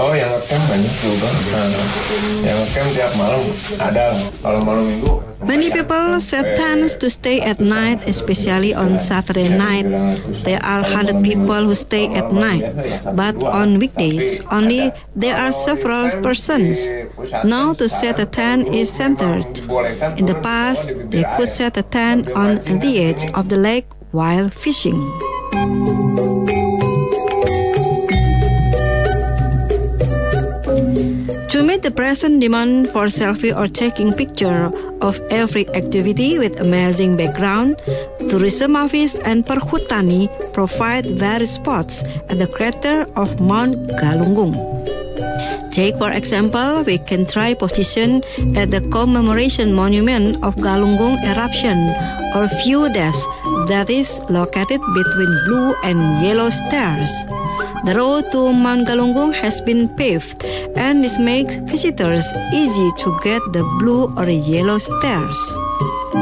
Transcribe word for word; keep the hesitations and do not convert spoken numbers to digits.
Oh, yang ngecamp banyak juga. Nah, yang ngecamp tiap malam ada. Kalau malam minggu. Many people set tents to stay at night, especially on Saturday night. There are one hundred people who stay at night, but on weekdays, only there are several persons. Now to set a tent is centered. In the past, they could set a tent on the edge of the lake while fishing. To meet the present demand for selfie or taking picture of every activity with amazing background, Tourism Office and Perhutani provide various spots at the crater of Mount Galunggung. Take for example, we can try position at the commemoration monument of Galunggung eruption or view desk that is located between blue and yellow stairs. The road to Mount Galunggung has been paved, and this makes visitors easy to get the blue or yellow stairs.